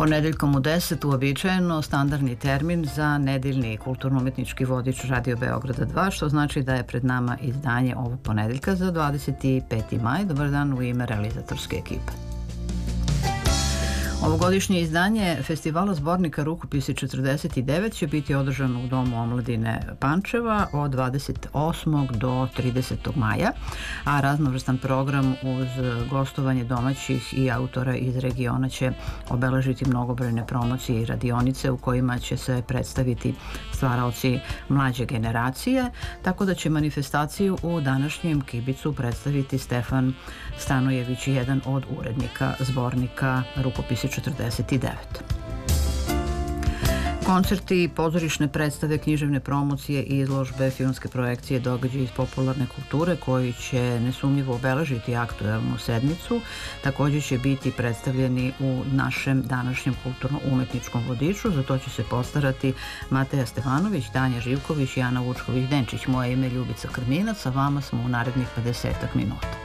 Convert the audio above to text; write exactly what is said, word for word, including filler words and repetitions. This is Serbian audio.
Ponedeljkom u deset uobičajeno standardni termin za nedeljni kulturno-umetnički vodič Radio Beograda dva, što znači da je pred nama izdanje ovog ponedeljka za dvadeset peti maj. Dobar dan u ime realizatorske ekipe. Ovogodišnje izdanje Festivala zbornika Rukopisi četrdeset devet će biti održano u Domu omladine Pančeva od dvadeset osmog do tridesetog maja, a raznovrstan program uz gostovanje domaćih i autora iz regiona će obeležiti mnogobrojne promocije i radionice u kojima će se predstaviti stvaraoci mlađe generacije, tako da će manifestaciju u današnjem kibicu predstaviti Stefan Stanojević, jedan od urednika zbornika Rukopisi četrdeset devet. Koncerti, pozorišne predstave, književne promocije i izložbe, filmske projekcije, događaje iz popularne kulture koji će nesumnjivo obeležiti aktuelnu sedmicu, također će biti predstavljeni u našem današnjem kulturno-umetničkom vodiču. Za to će se postarati Mateja Stefanović, Tanja Živković i Ana Vučković-Denčić. Moje ime je Ljubica Krminac, a vama smo u narednih pedesetak minuta.